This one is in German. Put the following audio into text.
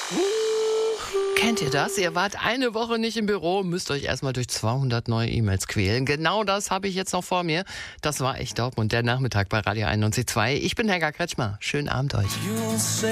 Kennt ihr das? Ihr wart eine Woche nicht im Büro, müsst euch erstmal durch 200 neue E-Mails quälen. Genau das habe ich jetzt noch vor mir. Das war echt Dortmund, der Nachmittag bei Radio 91.2. Ich bin Helga Kretschmer. Schönen Abend euch.